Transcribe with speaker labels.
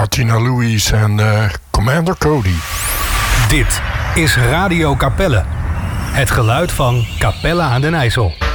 Speaker 1: Martina Louise en Commander Cody.
Speaker 2: Dit is Radio Capelle. Het geluid van Capelle aan den IJssel.